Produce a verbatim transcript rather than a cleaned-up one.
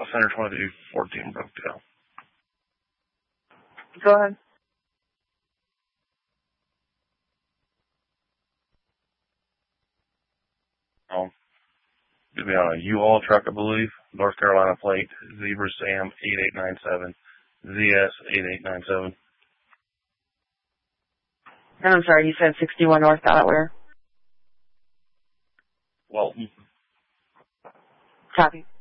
Center twenty-three fourteen Brookdale. Go ahead. Um, It'll be on a U-Haul truck, I believe. North Carolina plate, Zebra Sam eight eight nine seven, Z S eight eight nine seven. And I'm sorry, you said sixty-one North Delaware. Walton. Copy.